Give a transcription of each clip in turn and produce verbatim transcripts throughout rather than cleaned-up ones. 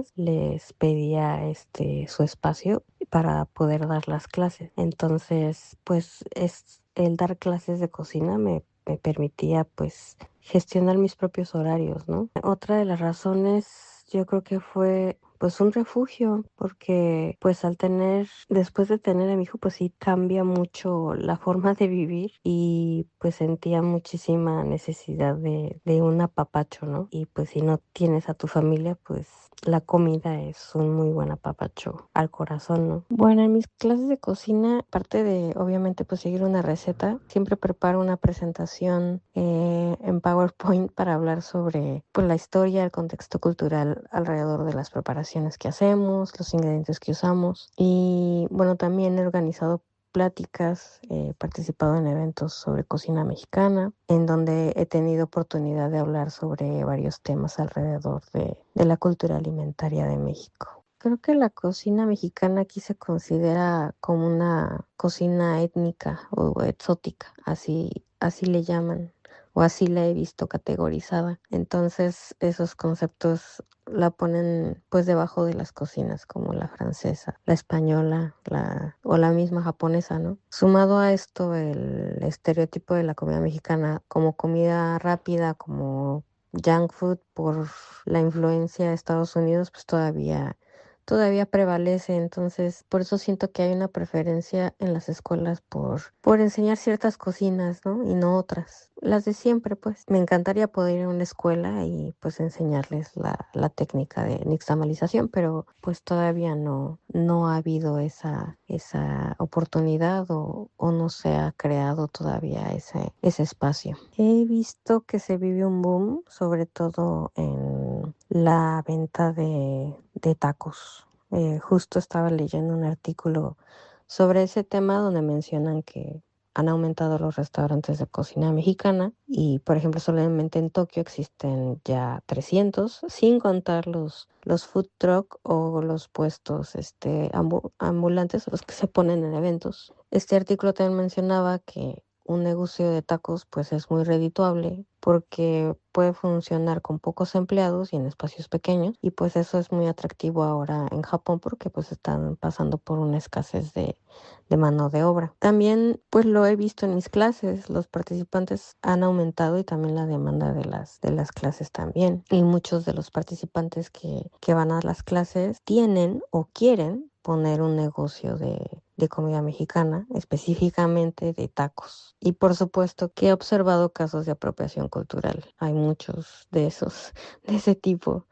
estudiantes les pedía este su espacio para poder dar las clases. Entonces, pues es el dar clases de cocina me, me permitía pues gestionar mis propios horarios, ¿no? Otra de las razones yo creo que fue pues un refugio, porque pues al tener, después de tener a mi hijo, pues sí cambia mucho la forma de vivir y pues sentía muchísima necesidad de, de un apapacho, ¿no? Y pues si no tienes a tu familia, pues la comida es un muy buen apapacho al corazón, ¿no? Bueno, en mis clases de cocina, aparte de obviamente pues seguir una receta, siempre preparo una presentación eh, en PowerPoint para hablar sobre pues la historia, el contexto cultural alrededor de las preparaciones que hacemos, los ingredientes que usamos y bueno, también he organizado pláticas, he eh, participado en eventos sobre cocina mexicana, en donde he tenido oportunidad de hablar sobre varios temas alrededor de, de la cultura alimentaria de México. Creo que la cocina mexicana aquí se considera como una cocina étnica o exótica, así, así le llaman o así la he visto categorizada. Entonces esos conceptos la ponen pues debajo de las cocinas como la francesa, la española, la o la misma japonesa, ¿no? Sumado a esto el estereotipo de la comida mexicana como comida rápida, como junk food por la influencia de Estados Unidos, pues todavía todavía prevalece, entonces por eso siento que hay una preferencia en las escuelas por, por enseñar ciertas cocinas, ¿no? Y no otras, las de siempre, pues. Me encantaría poder ir a una escuela y pues enseñarles la, la técnica de nixtamalización, pero pues todavía no, no ha habido esa, esa oportunidad o, o no se ha creado todavía ese, ese espacio. He visto que se vive un boom, sobre todo en la venta de, de tacos. Eh, justo estaba leyendo un artículo sobre ese tema donde mencionan que han aumentado los restaurantes de cocina mexicana y, por ejemplo, solamente en Tokio existen ya trescientos, sin contar los, los food truck o los puestos este, ambu- ambulantes, los que se ponen en eventos. Este artículo también mencionaba que un negocio de tacos pues es muy redituable porque puede funcionar con pocos empleados y en espacios pequeños y pues eso es muy atractivo ahora en Japón porque pues están pasando por una escasez de, de mano de obra. También pues lo he visto en mis clases, los participantes han aumentado y también la demanda de las, de las clases también y muchos de los participantes que, que van a las clases tienen o quieren poner un negocio de, de comida mexicana, específicamente de tacos. Y por supuesto que he observado casos de apropiación cultural. Hay muchos de esos, de ese tipo.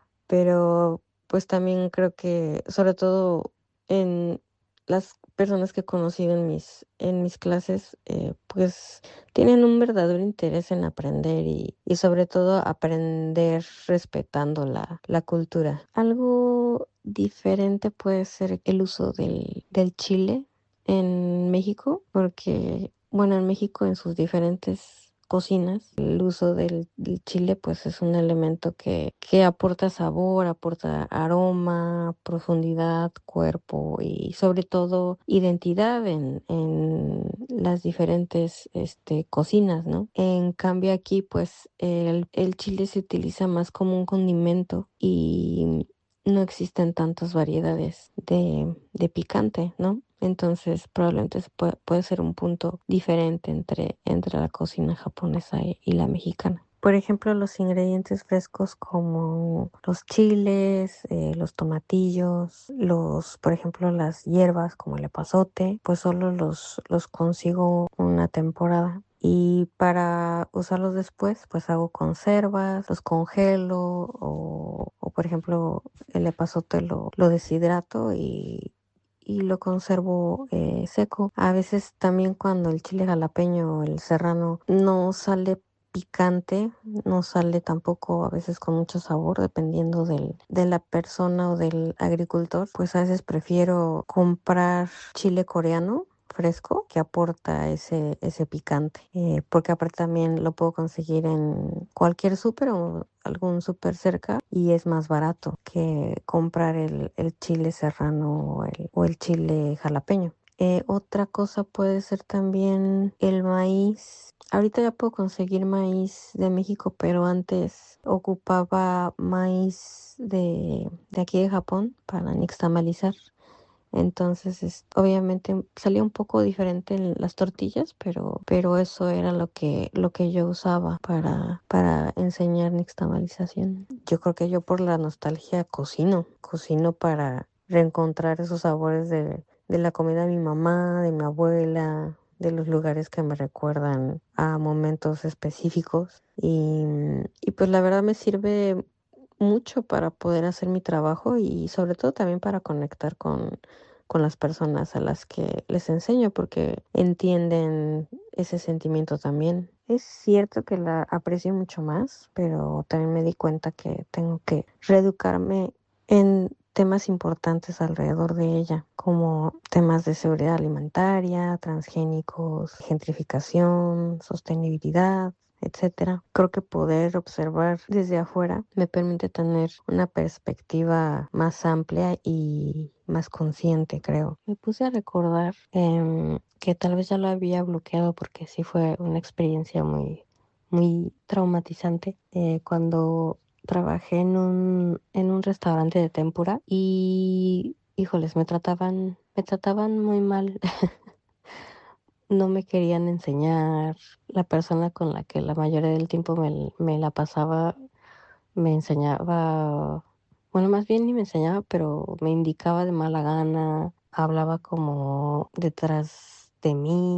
Pero pues también creo que, sobre todo en las personas que he conocido en mis, en mis clases, eh, pues tienen un verdadero interés en aprender y, y sobre todo aprender respetando la, la cultura. Algo diferente puede ser el uso del, del chile en México, porque, bueno, en México en sus diferentes cocinas, el uso del, del chile pues es un elemento que, que aporta sabor, aporta aroma, profundidad, cuerpo y sobre todo identidad en, en las diferentes este, cocinas, ¿no? En cambio aquí pues el, el chile se utiliza más como un condimento y no existen tantas variedades de, de picante, ¿no? Entonces probablemente se puede, puede ser un punto diferente entre, entre la cocina japonesa y, y la mexicana. Por ejemplo, los ingredientes frescos como los chiles, eh, los tomatillos, los, por ejemplo, las hierbas como el epazote, pues solo los, los consigo una temporada. Y para usarlos después, pues hago conservas, los congelo o, o por ejemplo, el epazote lo, lo deshidrato y, y lo conservo eh, seco. A veces también cuando el chile jalapeño o el serrano no sale picante, no sale tampoco a veces con mucho sabor, dependiendo del, de la persona o del agricultor, pues a veces prefiero comprar chile coreano fresco que aporta ese, ese picante, eh, porque aparte también lo puedo conseguir en cualquier súper o algún súper cerca y es más barato que comprar el, el chile serrano o el, o el chile jalapeño. Eh, otra cosa puede ser también el maíz. Ahorita ya puedo conseguir maíz de México, pero antes ocupaba maíz de, de aquí de Japón para nixtamalizar. Entonces, es- obviamente salía un poco diferente en las tortillas, pero, pero eso era lo que, lo que yo usaba para, para enseñar nixtamalización. Yo creo que yo por la nostalgia cocino, cocino para reencontrar esos sabores de, de la comida de mi mamá, de mi abuela, de los lugares que me recuerdan a momentos específicos. Y, y pues la verdad me sirve mucho para poder hacer mi trabajo y sobre todo también para conectar con, con las personas a las que les enseño porque entienden ese sentimiento también. Es cierto que la aprecio mucho más, pero también me di cuenta que tengo que reeducarme en temas importantes alrededor de ella, como temas de seguridad alimentaria, transgénicos, gentrificación, sostenibilidad, etcétera. Creo que poder observar desde afuera me permite tener una perspectiva más amplia y más consciente, creo. Me puse a recordar em, que tal vez ya lo había bloqueado porque sí fue una experiencia muy, muy traumatizante eh, cuando trabajé en un, en un restaurante de tempura y, híjoles, me trataban, me trataban muy mal. No me querían enseñar. La persona con la que la mayoría del tiempo me, me la pasaba me enseñaba, bueno, más bien ni me enseñaba, pero me indicaba de mala gana, hablaba como detrás de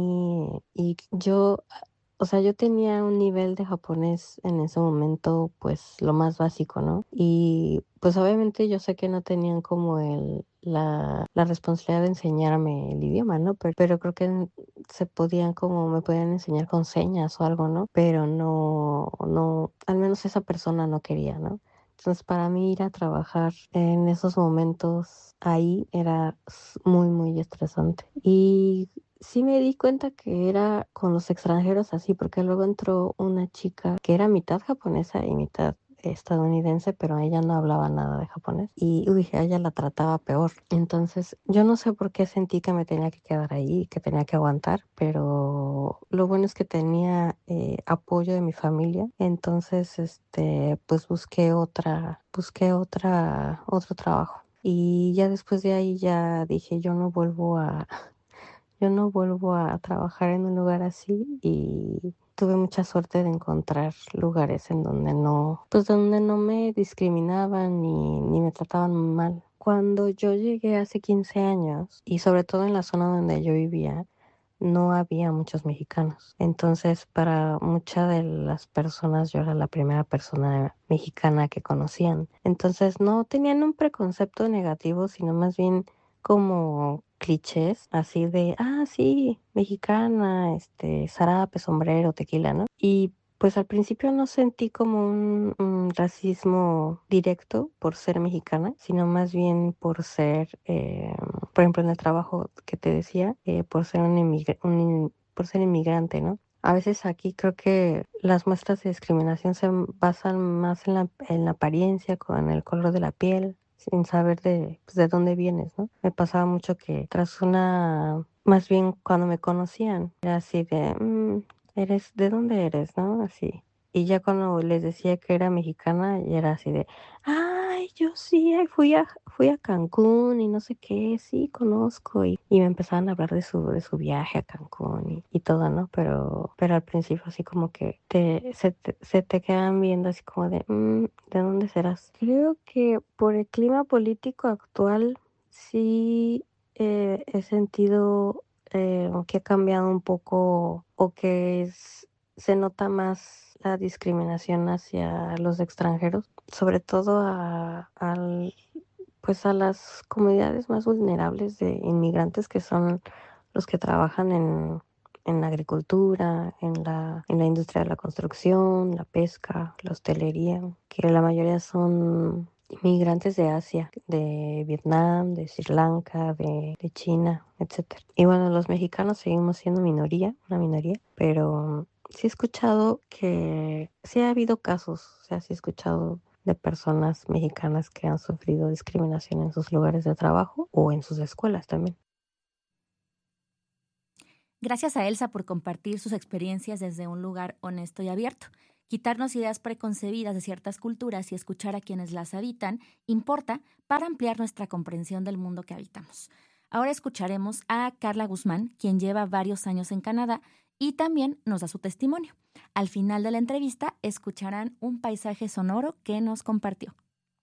mí y yo, o sea, yo tenía un nivel de japonés en ese momento, pues lo más básico, ¿no? Y pues obviamente yo sé que no tenían como el, la, la responsabilidad de enseñarme el idioma, ¿no? Pero, pero creo que se podían como, me podían enseñar con señas o algo, ¿no? Pero no, no, al menos esa persona no quería, ¿no? Entonces para mí ir a trabajar en esos momentos ahí era s- muy, muy estresante. Y sí me di cuenta que era con los extranjeros así, porque luego entró una chica que era mitad japonesa y mitad estadounidense, pero ella no hablaba nada de japonés y uy, a ella la trataba peor. Entonces, yo no sé por qué sentí que me tenía que quedar ahí, que tenía que aguantar, pero lo bueno es que tenía eh, apoyo de mi familia. Entonces, este, pues busqué otra, busqué otra, otro trabajo. Y ya después de ahí ya dije, yo no vuelvo a, yo no vuelvo a trabajar en un lugar así y tuve mucha suerte de encontrar lugares en donde no, pues donde no me discriminaban ni, ni me trataban mal. Cuando yo llegué hace quince años y sobre todo en la zona donde yo vivía, no había muchos mexicanos. Entonces, para muchas de las personas, yo era la primera persona mexicana que conocían. Entonces, no tenían un preconcepto negativo, sino más bien como clichés, así de, ah, sí, mexicana, este, zarape, sombrero, tequila, ¿no? Y pues al principio no sentí como un, un racismo directo por ser mexicana, sino más bien por ser, eh, por ejemplo, en el trabajo que te decía, eh, por ser un inmigr- un in- por ser inmigrante, ¿no? A veces aquí creo que las muestras de discriminación se basan más en la, en la apariencia, con el color de la piel, sin saber de, pues, de dónde vienes, ¿no? Me pasaba mucho que tras una, más bien cuando me conocían, era así de, "Mm, eres, ¿de dónde eres, no?" Así. Y ya cuando les decía que era mexicana, y era así de, ay, yo sí, ay, fui a, fui a Cancún y no sé qué, sí, conozco. Y, y me empezaban a hablar de su, de su viaje a Cancún y, y todo, ¿no? Pero, pero al principio así como que te, se, te, se te quedan viendo así como de, "Mm, ¿de dónde serás?" Creo que por el clima político actual sí eh, he sentido eh, que ha cambiado un poco o que es- se nota más la discriminación hacia los extranjeros, sobre todo a, al, pues a las comunidades más vulnerables de inmigrantes que son los que trabajan en, en la agricultura, en la, en la industria de la construcción, la pesca, la hostelería, que la mayoría son inmigrantes de Asia, de Vietnam, de Sri Lanka, de, de China, etcétera. Y bueno, los mexicanos seguimos siendo minoría, una minoría, pero sí he escuchado que sí ha habido casos, o sea, sí he escuchado de personas mexicanas que han sufrido discriminación en sus lugares de trabajo o en sus escuelas también. Gracias a Elsa por compartir sus experiencias desde un lugar honesto y abierto. Quitarnos ideas preconcebidas de ciertas culturas y escuchar a quienes las habitan importa para ampliar nuestra comprensión del mundo que habitamos. Ahora escucharemos a Carla Guzmán, quien lleva varios años en Canadá y también nos da su testimonio. Al final de la entrevista escucharán un paisaje sonoro que nos compartió.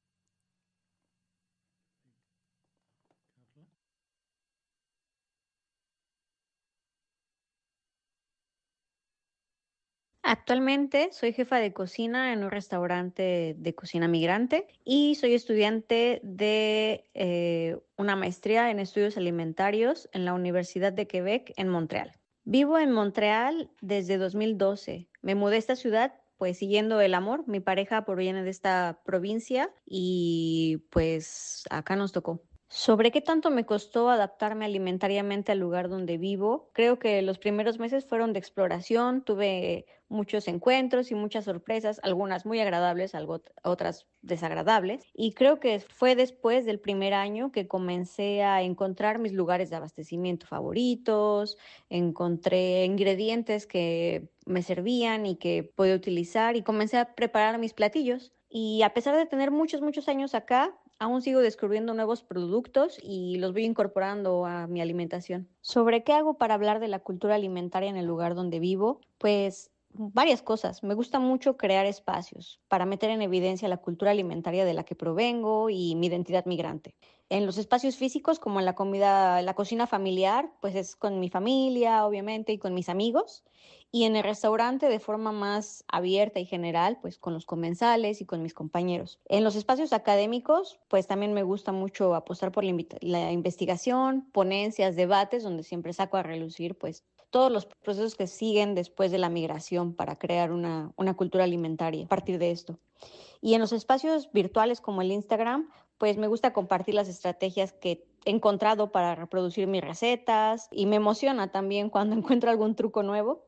Actualmente soy jefa de cocina en un restaurante de cocina migrante y soy estudiante de eh, una maestría en estudios alimentarios en la Universidad de Quebec en Montreal. Vivo en Montreal desde dos mil doce. Me mudé a esta ciudad pues siguiendo el amor. Mi pareja proviene de esta provincia y pues acá nos tocó. Sobre qué tanto me costó adaptarme alimentariamente al lugar donde vivo, creo que los primeros meses fueron de exploración, tuve muchos encuentros y muchas sorpresas, algunas muy agradables, algo, otras desagradables, y creo que fue después del primer año que comencé a encontrar mis lugares de abastecimiento favoritos, encontré ingredientes que me servían y que podía utilizar y comencé a preparar mis platillos. Y a pesar de tener muchos, muchos años acá, aún sigo descubriendo nuevos productos y los voy incorporando a mi alimentación. ¿Sobre qué hago para hablar de la cultura alimentaria en el lugar donde vivo? Pues varias cosas. Me gusta mucho crear espacios para meter en evidencia la cultura alimentaria de la que provengo y mi identidad migrante. En los espacios físicos, como en la comida, la cocina familiar, pues es con mi familia, obviamente, y con mis amigos. Y en el restaurante, de forma más abierta y general, pues con los comensales y con mis compañeros. En los espacios académicos, pues también me gusta mucho apostar por la, la investigación, ponencias, debates, donde siempre saco a relucir, pues todos los procesos que siguen después de la migración para crear una, una cultura alimentaria a partir de esto. Y en los espacios virtuales como el Instagram, pues me gusta compartir las estrategias que he encontrado para reproducir mis recetas y me emociona también cuando encuentro algún truco nuevo.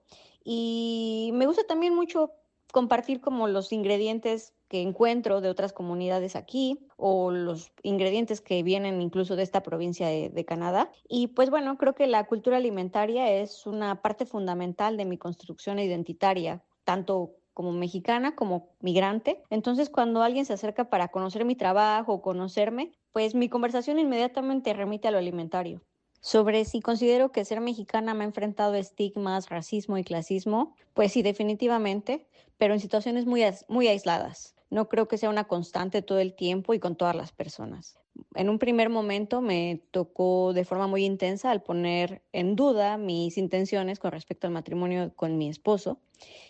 Y me gusta también mucho compartir como los ingredientes que encuentro de otras comunidades aquí o los ingredientes que vienen incluso de esta provincia de, de Canadá. Y pues bueno, creo que la cultura alimentaria es una parte fundamental de mi construcción identitaria, tanto como mexicana, como migrante. Entonces, cuando alguien se acerca para conocer mi trabajo o conocerme, pues mi conversación inmediatamente remite a lo alimentario. Sobre si considero que ser mexicana me ha enfrentado a estigmas, racismo y clasismo, pues sí, definitivamente, pero en situaciones muy, muy aisladas. No creo que sea una constante todo el tiempo y con todas las personas. En un primer momento me tocó de forma muy intensa al poner en duda mis intenciones con respecto al matrimonio con mi esposo,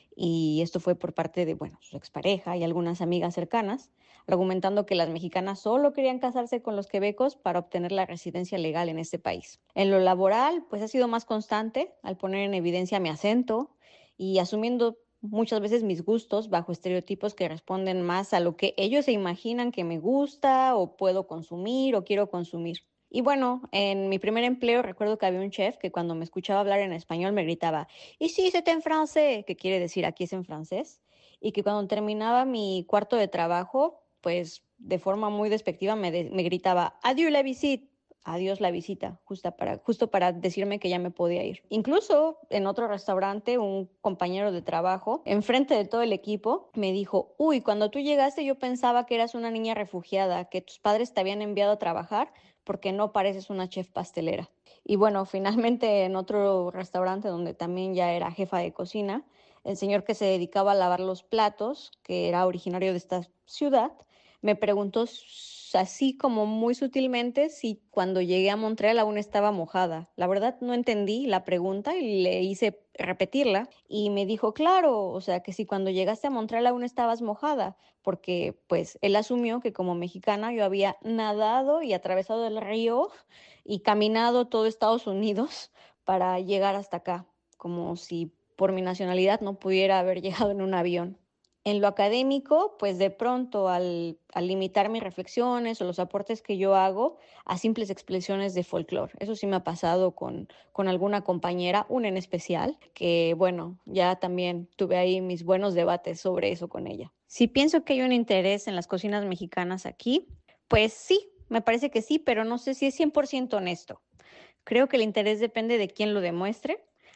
y esto fue por parte de, bueno, su expareja y algunas amigas cercanas, argumentando que las mexicanas solo querían casarse con los quebecos para obtener la residencia legal en este país. En lo laboral, pues ha sido más constante al poner en evidencia mi acento y asumiendo muchas veces mis gustos bajo estereotipos que responden más a lo que ellos se imaginan que me gusta o puedo consumir o quiero consumir. Y bueno, en mi primer empleo recuerdo que había un chef que cuando me escuchaba hablar en español me gritaba, ¿y si c'est en francés? Que quiere decir aquí es en francés. Y que cuando terminaba mi cuarto de trabajo, pues de forma muy despectiva me, de- me gritaba, adiós la visite, adiós la visita, justo para, justo para decirme que ya me podía ir. Incluso en otro restaurante, un compañero de trabajo, enfrente de todo el equipo, me dijo, uy, cuando tú llegaste yo pensaba que eras una niña refugiada, que tus padres te habían enviado a trabajar porque no pareces una chef pastelera. Y bueno, finalmente en otro restaurante donde también ya era jefa de cocina, el señor que se dedicaba a lavar los platos, que era originario de esta ciudad, me preguntó así como muy sutilmente si cuando llegué a Montreal aún estaba mojada. La verdad no entendí la pregunta y le hice repetirla y me dijo, claro, o sea que si cuando llegaste a Montreal aún estabas mojada, porque pues él asumió que como mexicana yo había nadado y atravesado el río y caminado todo Estados Unidos para llegar hasta acá, como si por mi nacionalidad no pudiera haber llegado en un avión. En lo académico, pues de pronto al, al limitar mis reflexiones o los aportes que yo hago a simples expresiones de folclore. Eso sí me ha pasado con, con alguna compañera, una en especial, que bueno, ya también tuve ahí mis buenos debates sobre eso con ella. Si pienso que hay un interés en las cocinas mexicanas aquí, pues sí, me parece que sí, pero no sé si es cien por ciento honesto. Creo que el interés depende de quién lo demuestre.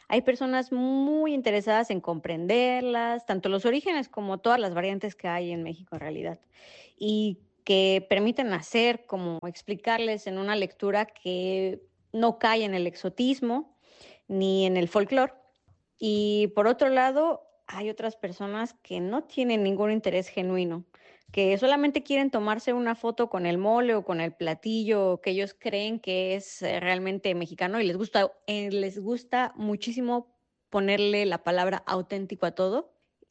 Hay personas muy interesadas en comprenderlas, tanto los orígenes como todas las variantes que hay en México en realidad, y que permiten hacer como explicarles en una lectura que no cae en el exotismo ni en el folclore. Y por otro lado, hay otras personas que no tienen ningún interés genuino, que solamente quieren tomarse una foto con el mole o con el platillo que ellos creen que es eh, realmente mexicano y les gusta, eh, les gusta muchísimo ponerle la palabra auténtico a todo.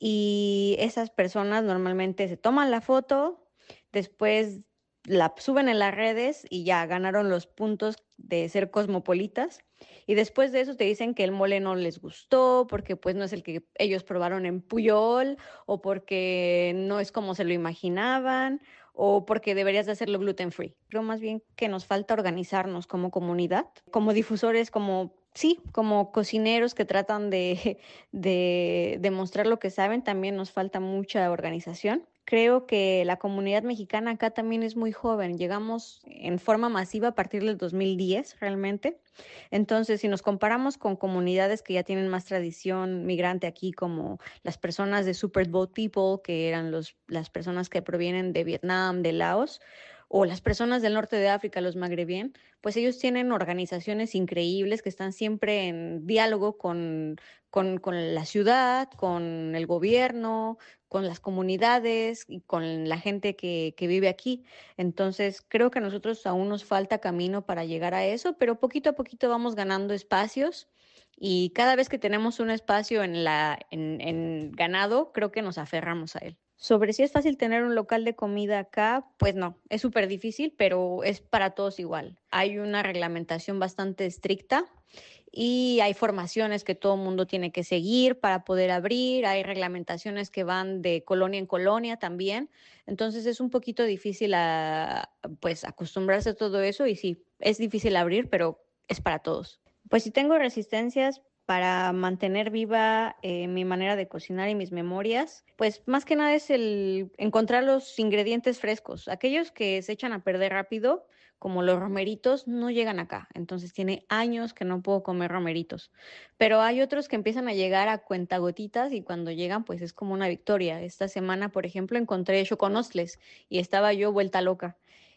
Y esas personas normalmente se toman la foto, después la suben en las redes y ya ganaron los puntos de ser cosmopolitas. Y después de eso te dicen que el mole no les gustó porque pues no es el que ellos probaron en Puyol, o porque no es como se lo imaginaban, o porque deberías de hacerlo gluten free. Creo más bien que nos falta organizarnos como comunidad, como difusores, como sí, como cocineros que tratan de, de demostrar lo que saben. También nos falta mucha organización. Creo que la comunidad mexicana acá también es muy joven. Llegamos en forma masiva a partir del dos mil diez realmente. Entonces, si nos comparamos con comunidades que ya tienen más tradición migrante aquí, como las personas de Super Boat People, que eran los, las personas que provienen de Vietnam, de Laos, o las personas del norte de África, los magrebíes, pues ellos tienen organizaciones increíbles que están siempre en diálogo con, con, con la ciudad, con el gobierno, con las comunidades y con la gente que, que vive aquí. Entonces, creo que a nosotros aún nos falta camino para llegar a eso, pero poquito a poquito vamos ganando espacios y cada vez que tenemos un espacio en la, en, en ganado, creo que nos aferramos a él. Sobre si es fácil tener un local de comida acá, pues no, es súper difícil, pero es para todos igual. Hay una reglamentación bastante estricta y hay formaciones que todo el mundo tiene que seguir para poder abrir, hay reglamentaciones que van de colonia en colonia también, entonces es un poquito difícil a, pues acostumbrarse a todo eso y sí, es difícil abrir, pero es para todos. Pues si tengo resistencias para mantener viva eh, mi manera de cocinar y mis memorias, pues más que nada es el encontrar los ingredientes frescos, aquellos que se echan a perder rápido como los romeritos, no llegan acá. Entonces tiene años que no puedo comer romeritos. Pero hay otros que empiezan a llegar a cuentagotitas y cuando llegan, pues es como una victoria. Esta semana, por ejemplo, encontré choconostles y estaba yo vuelta loca.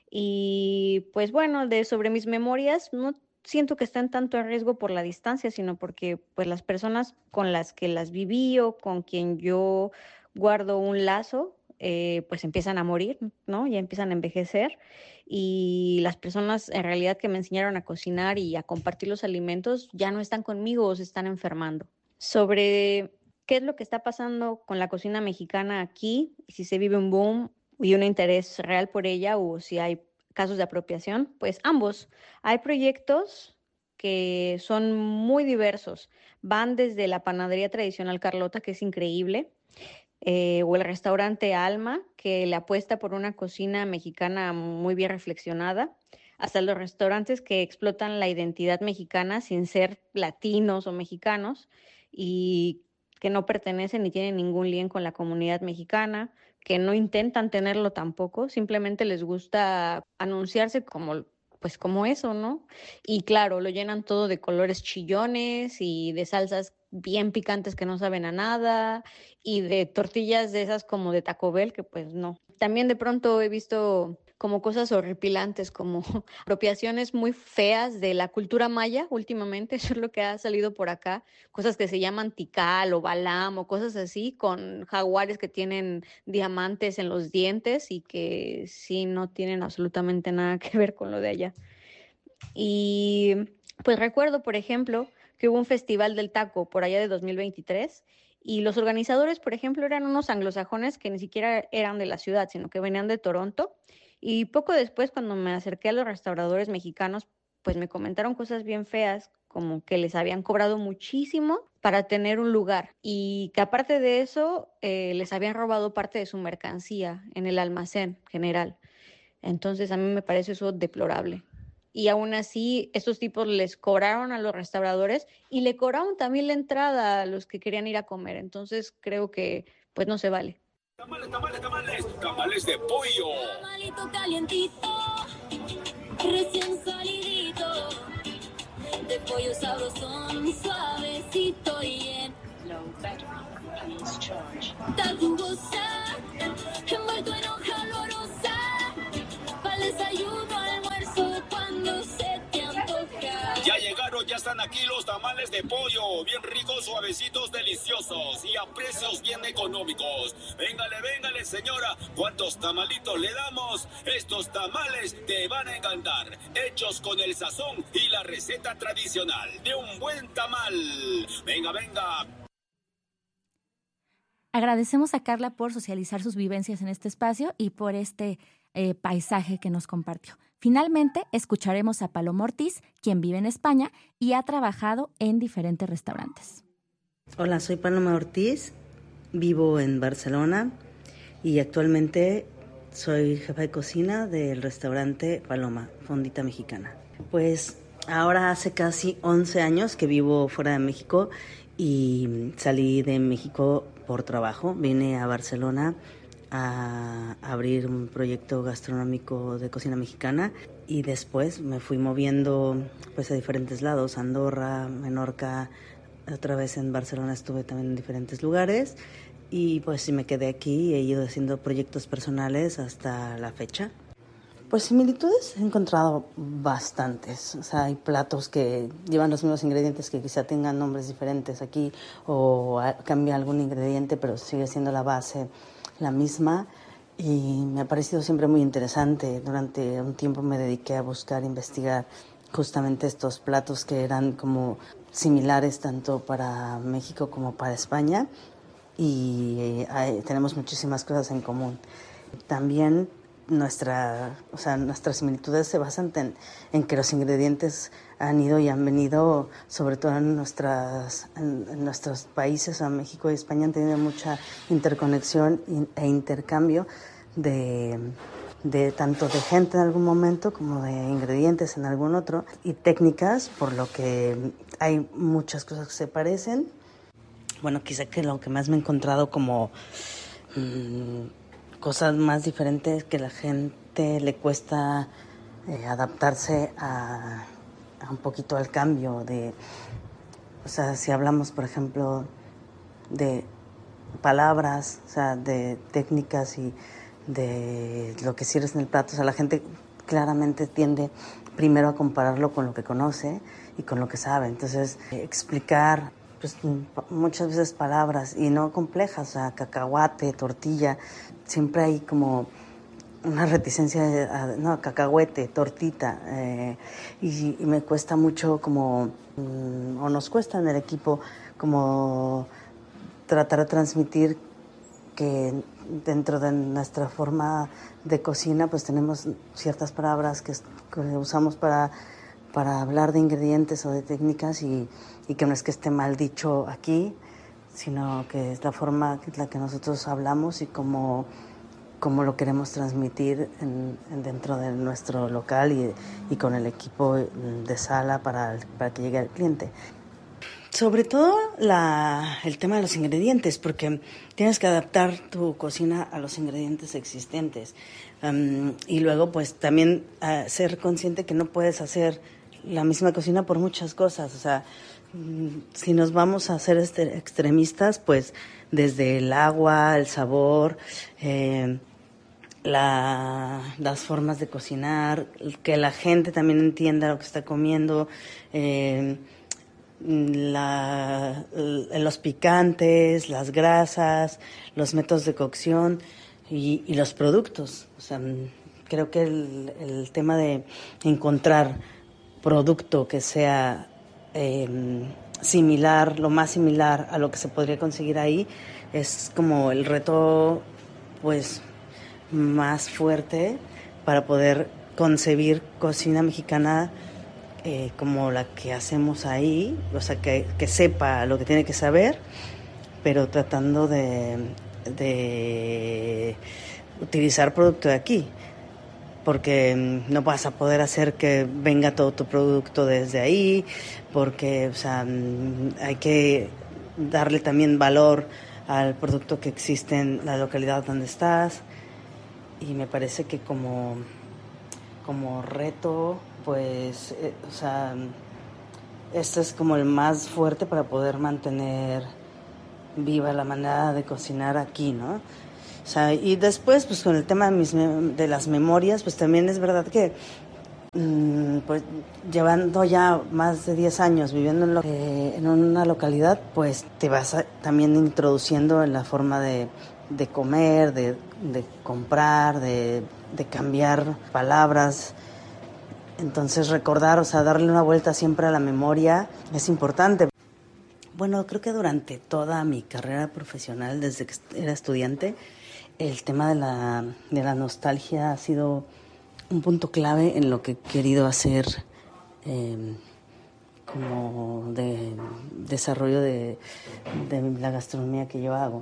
Y pues bueno, de sobre mis memorias, no siento que estén tanto en riesgo por la distancia, sino porque pues las personas con las que las viví o con quien yo guardo un lazo, eh, pues empiezan a morir, ¿no? Ya empiezan a envejecer y las personas en realidad que me enseñaron a cocinar y a compartir los alimentos ya no están conmigo o se están enfermando. Sobre qué es lo que está pasando con la cocina mexicana aquí, si se vive un boom y un interés real por ella o si hay casos de apropiación, pues ambos. Hay proyectos que son muy diversos. Van desde la panadería tradicional Carlota, que es increíble, eh, o el restaurante Alma, que le apuesta por una cocina mexicana muy bien reflexionada, hasta los restaurantes que explotan la identidad mexicana sin ser latinos o mexicanos y que no pertenecen ni tienen ningún lien con la comunidad mexicana, que no intentan tenerlo tampoco, simplemente les gusta anunciarse como pues como eso, ¿no? Y claro, lo llenan todo de colores chillones y de salsas bien picantes que no saben a nada y de tortillas de esas como de Taco Bell, que pues no. También de pronto he visto como cosas horripilantes, como apropiaciones muy feas de la cultura maya últimamente, eso es lo que ha salido por acá, cosas que se llaman Tikal o Balam o cosas así, con jaguares que tienen diamantes en los dientes y que sí no tienen absolutamente nada que ver con lo de allá. Y pues recuerdo, por ejemplo, que hubo un festival del taco por allá de dos mil veintitrés y los organizadores, por ejemplo, eran unos anglosajones que ni siquiera eran de la ciudad, sino que venían de Toronto. Y poco después, cuando me acerqué a los restauradores mexicanos, pues me comentaron cosas bien feas, como que les habían cobrado muchísimo para tener un lugar y que aparte de eso, eh, les habían robado parte de su mercancía en el almacén general. Entonces a mí me parece eso deplorable. Y aún así, estos tipos les cobraron a los restauradores y le cobraron también la entrada a los que querían ir a comer. Entonces creo que pues no se vale. Tamales, tamales, tamales, tamales de pollo. Tamalito calientito, recién salidito, de pollo sabrosón, suavecito y en Low battery, please charge. tan jugosa, envuelto en hoja olorosa, para el desayuno, almuerzo, cuando se te antoja. Ya llegaron, ya están aquí los tamales de pollo, bien ricos, suavecitos, deliciosos y a precios bien económicos. Véngale, véngale, señora, ¿cuántos tamalitos le damos? Estos tamales te van a encantar, hechos con el sazón y la receta tradicional de un buen tamal. Venga, venga. Agradecemos a Carla por socializar sus vivencias en este espacio y por este eh, paisaje que nos compartió. Finalmente, escucharemos a Paloma Ortiz, quien vive en España y ha trabajado en diferentes restaurantes. Hola, soy Paloma Ortiz, vivo en Barcelona y actualmente soy jefa de cocina del restaurante Paloma, Fondita Mexicana. Pues ahora hace casi once años que vivo fuera de México y salí de México por trabajo. Vine a Barcelona a abrir un proyecto gastronómico de cocina mexicana y después me fui moviendo pues a diferentes lados, Andorra, Menorca, otra vez en Barcelona estuve también en diferentes lugares y pues sí me quedé aquí y he ido haciendo proyectos personales hasta la fecha. Pues similitudes he encontrado bastantes, o sea, hay platos que llevan los mismos ingredientes que quizá tengan nombres diferentes aquí o cambia algún ingrediente pero sigue siendo la base la misma y me ha parecido siempre muy interesante. Durante un tiempo me dediqué a buscar, investigar justamente estos platos que eran como similares tanto para México como para España y eh, hay, tenemos muchísimas cosas en común. También nuestra, o sea, nuestras similitudes se basan en, en que los ingredientes han ido y han venido, sobre todo en, nuestras, en, en nuestros países, a México y España han tenido mucha interconexión e intercambio de, de tanto de gente en algún momento como de ingredientes en algún otro y técnicas, por lo que hay muchas cosas que se parecen. Bueno, quizá que lo que más me he encontrado como mmm, cosas más diferentes que la gente le cuesta eh, adaptarse a, a un poquito al cambio de, o sea, si hablamos por ejemplo de palabras, o sea, de técnicas y de lo que sirves en el plato, o sea, la gente claramente tiende primero a compararlo con lo que conoce y con lo que sabe, entonces eh, explicar pues muchas veces palabras y no complejas, o sea, cacahuate, tortilla, siempre hay como una reticencia a, no, cacahuete, tortita, eh, y, y me cuesta mucho como, mm, o nos cuesta en el equipo como tratar de transmitir que dentro de nuestra forma de cocina pues tenemos ciertas palabras que, que usamos para, para hablar de ingredientes o de técnicas y, y que no es que esté mal dicho aquí, sino que es la forma en la que nosotros hablamos y cómo, cómo lo queremos transmitir en, en dentro de nuestro local y, y con el equipo de sala para, para que llegue al cliente. Sobre todo la, el tema de los ingredientes, porque tienes que adaptar tu cocina a los ingredientes existentes. Um, y luego pues también uh, ser consciente que no puedes hacer la misma cocina por muchas cosas. O sea, si nos vamos a ser este, extremistas, pues desde el agua, el sabor, eh, la, las formas de cocinar, que la gente también entienda lo que está comiendo, eh, la, los picantes, las grasas, los métodos de cocción y, y los productos. O sea, creo que el, el tema de encontrar producto que sea eh, similar, lo más similar a lo que se podría conseguir ahí, es como el reto pues más fuerte para poder concebir cocina mexicana eh, como la que hacemos ahí, o sea, que, que sepa lo que tiene que saber, pero tratando de, de utilizar producto de aquí, porque no vas a poder hacer que venga todo tu producto desde ahí, porque, o sea, hay que darle también valor al producto que existe en la localidad donde estás, y me parece que como, como reto, pues, eh, o sea, esto es como el más fuerte para poder mantener viva la manera de cocinar aquí, ¿no? O sea, y después, pues con el tema de, mis, de las memorias, pues también es verdad que, mmm, pues llevando ya más de diez años viviendo en, lo, eh, en una localidad, pues te vas a, también introduciendo en la forma de, de comer, de, de comprar, de, de cambiar palabras. Entonces recordar, o sea, darle una vuelta siempre a la memoria es importante. Bueno, creo que durante toda mi carrera profesional, desde que era estudiante, el tema de la, de la nostalgia ha sido un punto clave en lo que he querido hacer eh, como de desarrollo de, de la gastronomía que yo hago.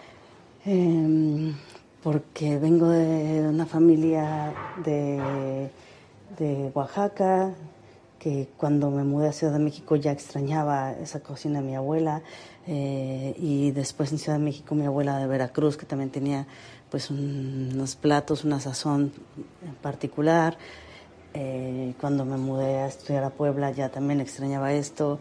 Eh, porque vengo de una familia de, de Oaxaca, que cuando me mudé a Ciudad de México ya extrañaba esa cocina de mi abuela, eh, y después en Ciudad de México mi abuela de Veracruz, que también tenía pues un, unos platos, una sazón en particular. Eh, cuando me mudé a estudiar a Puebla ya también extrañaba esto,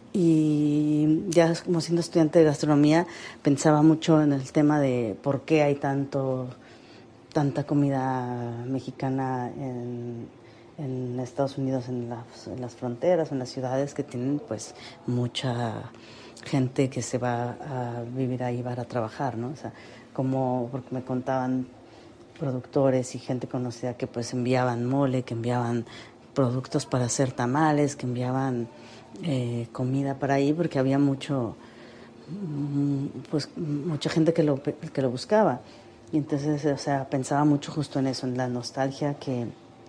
y ya como siendo estudiante de gastronomía pensaba mucho en el tema de por qué hay tanto tanta comida mexicana en en Estados Unidos, en las, en las fronteras, en las ciudades que tienen pues mucha gente que se va a vivir ahí para trabajar, ¿no? O sea, como porque me contaban productores y gente conocida que pues enviaban mole, que enviaban productos para hacer tamales, que enviaban eh, comida para ahí, porque había mucho, pues mucha gente que lo, que lo buscaba. Y entonces, o sea, pensaba mucho justo en eso, en la nostalgia que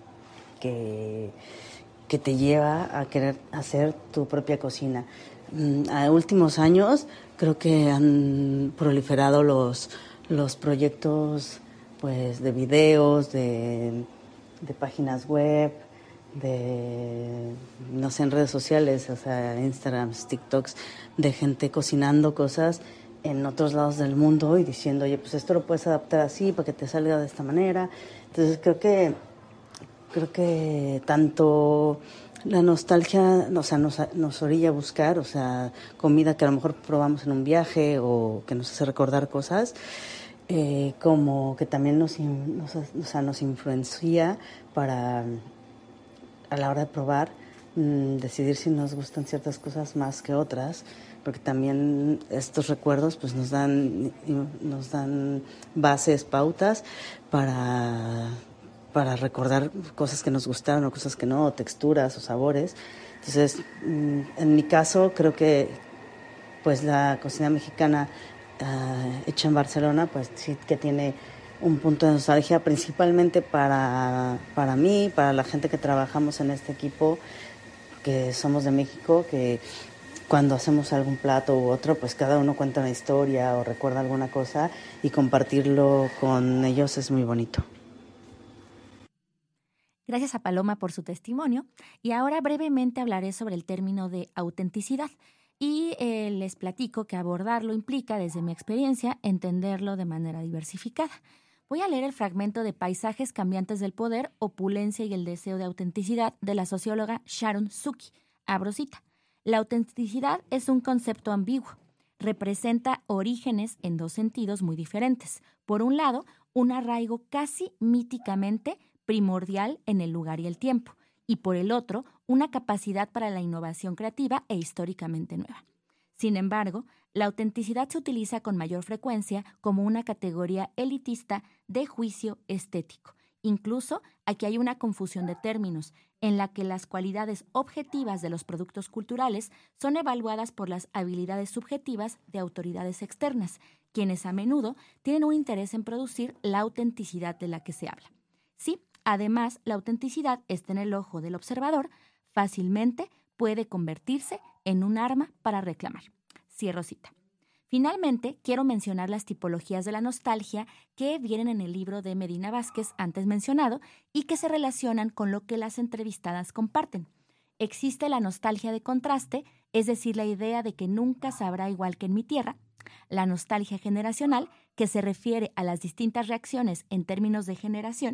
Que, que te lleva a querer hacer tu propia cocina. A últimos años creo que han proliferado los, los proyectos pues, de videos, de, de páginas web, de, no sé, en redes sociales, o sea, Instagram, TikToks, de gente cocinando cosas en otros lados del mundo y diciendo, oye, pues esto lo puedes adaptar así para que te salga de esta manera. Entonces creo que Creo que tanto la nostalgia, o sea, nos, nos orilla a buscar, o sea, comida que a lo mejor probamos en un viaje o que nos hace recordar cosas, eh, como que también nos, nos, o sea, nos influencia para, a la hora de probar, mmm, decidir si nos gustan ciertas cosas más que otras, porque también estos recuerdos pues nos dan, nos dan bases, pautas para... para recordar cosas que nos gustaron o cosas que no, o texturas o sabores. Entonces, en mi caso, creo que pues la cocina mexicana uh, hecha en Barcelona, pues sí que tiene un punto de nostalgia, principalmente para, para mí, para la gente que trabajamos en este equipo, que somos de México, que cuando hacemos algún plato u otro, pues cada uno cuenta una historia o recuerda alguna cosa, y compartirlo con ellos es muy bonito. Gracias a Paloma por su testimonio, y ahora brevemente hablaré sobre el término de autenticidad, y eh, les platico que abordarlo implica, desde mi experiencia, entenderlo de manera diversificada. Voy a leer el fragmento de Paisajes cambiantes del poder, opulencia y el deseo de autenticidad de la socióloga Sharon Zucchi. Abro cita. La autenticidad es un concepto ambiguo. Representa orígenes en dos sentidos muy diferentes. Por un lado, un arraigo casi míticamente primordial en el lugar y el tiempo, y por el otro, una capacidad para la innovación creativa e históricamente nueva. Sin embargo, la autenticidad se utiliza con mayor frecuencia como una categoría elitista de juicio estético. Incluso aquí hay una confusión de términos, en la que las cualidades objetivas de los productos culturales son evaluadas por las habilidades subjetivas de autoridades externas, quienes a menudo tienen un interés en producir la autenticidad de la que se habla. Sí, además, la autenticidad está en el ojo del observador, fácilmente puede convertirse en un arma para reclamar. Cierro cita. Finalmente, quiero mencionar las tipologías de la nostalgia que vienen en el libro de Medina Vázquez antes mencionado y que se relacionan con lo que las entrevistadas comparten. Existe la nostalgia de contraste, es decir, la idea de que nunca sabrá igual que en mi tierra. La nostalgia generacional, que se refiere a las distintas reacciones en términos de generación.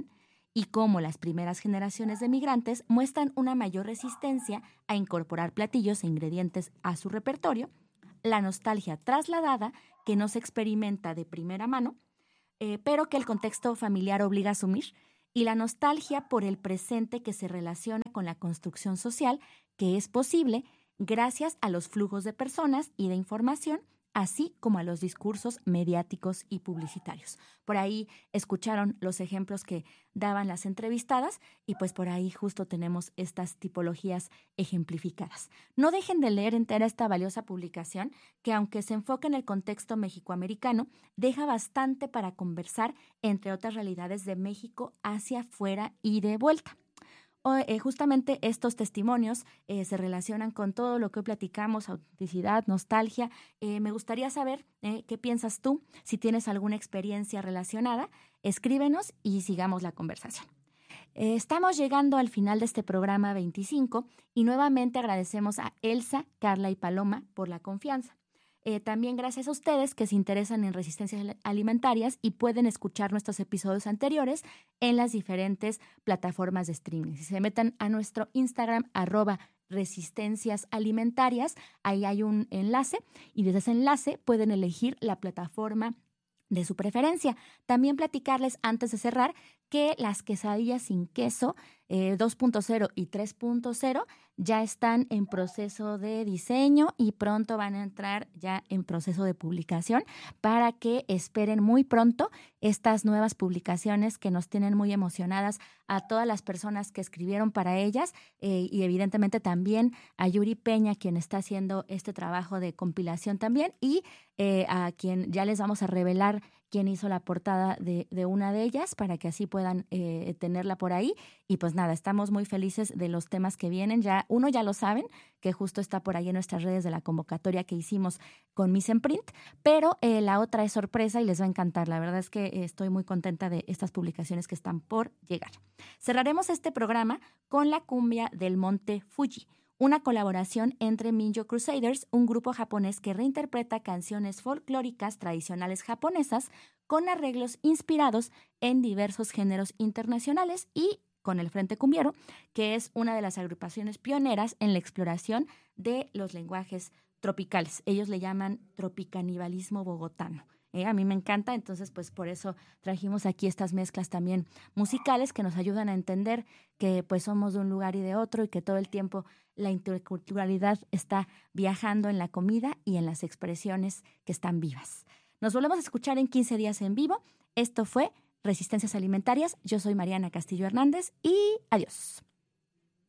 y cómo las primeras generaciones de migrantes muestran una mayor resistencia a incorporar platillos e ingredientes a su repertorio, la nostalgia trasladada que no se experimenta de primera mano, eh, pero que el contexto familiar obliga a asumir, y la nostalgia por el presente que se relaciona con la construcción social que es posible gracias a los flujos de personas y de información, así como a los discursos mediáticos y publicitarios. Por ahí escucharon los ejemplos que daban las entrevistadas y pues por ahí justo tenemos estas tipologías ejemplificadas. No dejen de leer entera esta valiosa publicación que, aunque se enfoca en el contexto mexicoamericano, deja bastante para conversar entre otras realidades de México hacia afuera y de vuelta. O, eh, justamente estos testimonios eh, se relacionan con todo lo que hoy platicamos, autenticidad, nostalgia. Eh, me gustaría saber eh, qué piensas tú, si tienes alguna experiencia relacionada, escríbenos y sigamos la conversación. Eh, estamos llegando al final de este programa veinticinco y nuevamente agradecemos a Elsa, Carla y Paloma por la confianza. Eh, también gracias a ustedes que se interesan en resistencias alimentarias y pueden escuchar nuestros episodios anteriores en las diferentes plataformas de streaming. Si se metan a nuestro Instagram, arroba resistencias alimentarias, ahí hay un enlace y desde ese enlace pueden elegir la plataforma de su preferencia. También platicarles antes de cerrar que las quesadillas sin queso eh, dos punto cero y tres punto cero ya están en proceso de diseño y pronto van a entrar ya en proceso de publicación para que esperen muy pronto estas nuevas publicaciones que nos tienen muy emocionadas a todas las personas que escribieron para ellas eh, y evidentemente también a Yuri Peña, quien está haciendo este trabajo de compilación también, y eh, a quien ya les vamos a revelar quién hizo la portada de, de una de ellas para que así puedan eh, tenerla por ahí. Y pues nada, estamos muy felices de los temas que vienen. Ya uno ya lo saben, que justo está por ahí en nuestras redes de la convocatoria que hicimos con Miss en Print, pero eh, la otra es sorpresa y les va a encantar. La verdad es que eh, estoy muy contenta de estas publicaciones que están por llegar. Cerraremos este programa con la cumbia del Monte Fuji, una colaboración entre Minjo Crusaders, un grupo japonés que reinterpreta canciones folclóricas tradicionales japonesas con arreglos inspirados en diversos géneros internacionales, y con el Frente Cumbiero, que es una de las agrupaciones pioneras en la exploración de los lenguajes tropicales. Ellos le llaman tropicanibalismo bogotano. Eh, a mí me encanta, entonces pues por eso trajimos aquí estas mezclas también musicales que nos ayudan a entender que pues somos de un lugar y de otro y que todo el tiempo la interculturalidad está viajando en la comida y en las expresiones que están vivas. Nos volvemos a escuchar en quince días en vivo. Esto fue Resistencias Alimentarias. Yo soy Mariana Castillo Hernández y adiós.